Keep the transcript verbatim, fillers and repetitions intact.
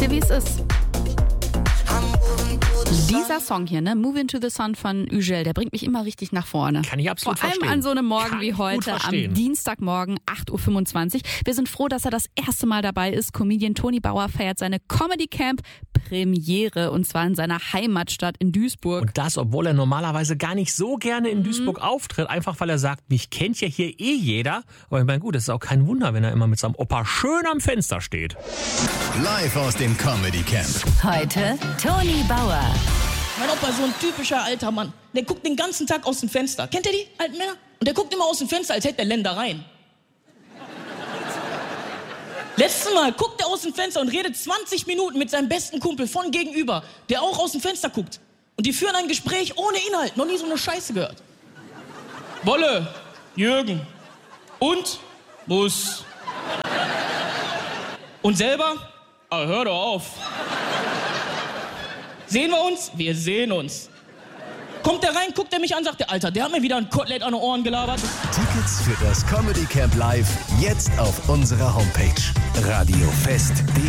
wie es ist. Dieser Song hier, ne, Move Into the Sun von Ügel, der bringt mich immer richtig nach vorne. Kann ich absolut Vor allem verstehen. an so einem Morgen Kann wie ich gut heute, verstehen. am Dienstagmorgen, acht Uhr fünfundzwanzig. Wir sind froh, dass er das erste Mal dabei ist. Comedian Toni Bauer feiert seine Comedy Camp Premiere und zwar in seiner Heimatstadt in Duisburg. Und das, obwohl er normalerweise gar nicht so gerne in Duisburg Mhm. auftritt, einfach weil er sagt, mich kennt ja hier eh jeder. Aber ich meine, gut, es ist auch kein Wunder, wenn er immer mit seinem Opa schön am Fenster steht. Live aus dem Comedy Camp. Heute Toni Bauer. Mein Opa ist so ein typischer alter Mann. Der guckt den ganzen Tag aus dem Fenster. Kennt ihr die alten Männer? Und der guckt immer aus dem Fenster, als hätte er Ländereien. Letztes Mal guckt er aus dem Fenster und redet zwanzig Minuten mit seinem besten Kumpel von gegenüber, der auch aus dem Fenster guckt. Und die führen ein Gespräch ohne Inhalt. Noch nie so eine Scheiße gehört. Wolle, Jürgen und Bus. Und selber? Ah, hör doch auf. Sehen wir uns? Wir sehen uns. Kommt der rein, guckt er mich an, sagt der, Alter, der hat mir wieder ein Kotelett an den Ohren gelabert. Tickets für das Comedy Camp Live jetzt auf unserer Homepage radiofest punkt de.